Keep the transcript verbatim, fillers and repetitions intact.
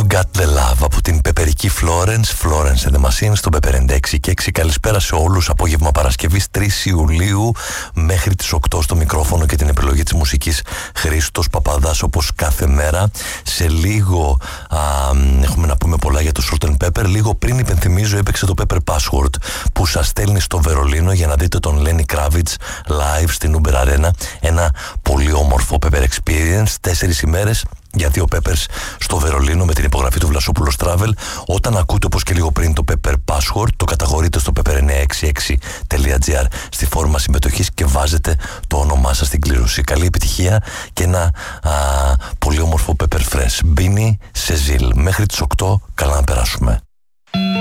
Got the Love από την πεπερική Florence, Florence and the Machine στο Pepper ενενήντα έξι και έξι. Καλησπέρα σε όλους. Απόγευμα Παρασκευής τρεις Ιουλίου μέχρι τις οκτώ στο μικρόφωνο και την επιλογή της μουσικής Χρήστος Παπαδάς, όπως κάθε μέρα. Σε λίγο α, έχουμε να πούμε πολλά για το Salt and Pepper. Λίγο πριν υπενθυμίζω έπαιξε το Pepper Password που σας στέλνει στο Βερολίνο για να δείτε τον Lenny Kravitz live στην Uber Arena. Ένα πολύ όμορφο Pepper Experience. Τέσσερις ημέρες για δύο Peppers στο Βερολίνο με την υπογραφή του Βλασόπουλος Travel. Όταν ακούτε όπως και λίγο πριν το Pepper Password, το καταχωρείτε στο pepper εννιακόσια εξήντα έξι τελεία τζι άρ στη φόρμα συμμετοχής και βάζετε το όνομά σας στην κλήρωση. Καλή επιτυχία και ένα α, πολύ όμορφο Pepper Fresh. Μπίνι σε ζήλ. Μέχρι τις οκτώ καλά να περάσουμε.